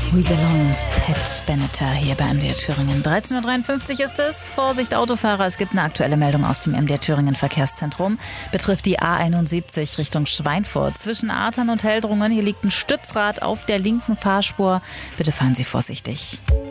We Belong, Pat Benatar hier bei MDR Thüringen. 13.53 Uhr ist es. Vorsicht Autofahrer, es gibt eine aktuelle Meldung aus dem MDR Thüringen Verkehrszentrum. Betrifft die A71 Richtung Schweinfurt. Zwischen Artern und Heldrungen, hier liegt ein Stützrad auf der linken Fahrspur. Bitte fahren Sie vorsichtig.